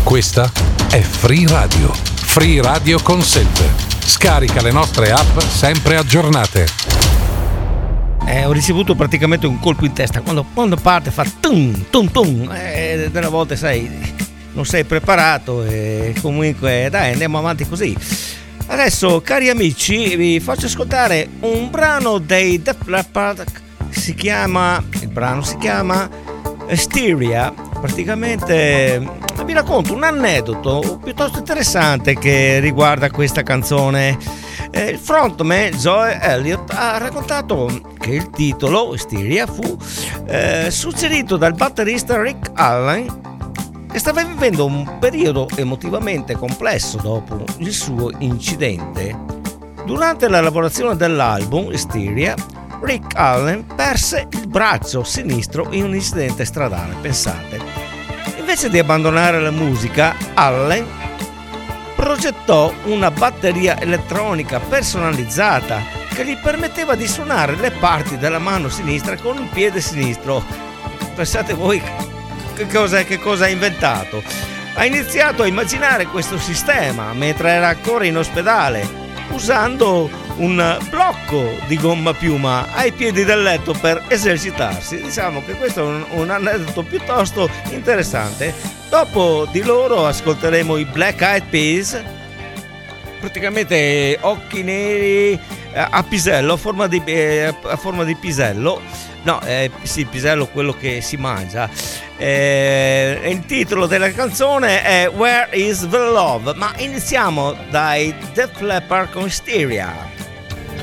Questa è Free Radio. Free Radio Consente. Scarica le nostre app sempre aggiornate. Ho ricevuto praticamente un colpo in testa quando parte fa tum tum tum, delle volte non sei preparato e comunque dai, andiamo avanti così. Adesso, cari amici, vi faccio ascoltare un brano dei Def Leppard. Il brano si chiama Hysteria. Praticamente vi racconto un aneddoto piuttosto interessante che riguarda questa canzone. Il frontman Joe Elliott ha raccontato che il titolo Hysteria fu suggerito dal batterista Rick Allen, che stava vivendo un periodo emotivamente complesso dopo il suo incidente. Durante la lavorazione dell'album Hysteria, Rick Allen perse il braccio sinistro in un incidente stradale, pensate. Invece di abbandonare la musica, Allen progettò una batteria elettronica personalizzata che gli permetteva di suonare le parti della mano sinistra con il piede sinistro. Pensate voi che cosa ha inventato? Ha iniziato a immaginare questo sistema mentre era ancora in ospedale, usando un blocco di gomma piuma ai piedi del letto per esercitarsi. Diciamo che questo è un aneddoto piuttosto interessante. Dopo di loro ascolteremo i Black Eyed Peas, praticamente occhi neri a pisello, a forma di pisello. No, sì, pisello, quello che si mangia. Il titolo della canzone è Where is the Love? Ma iniziamo dai Def Leppard con Hysteria.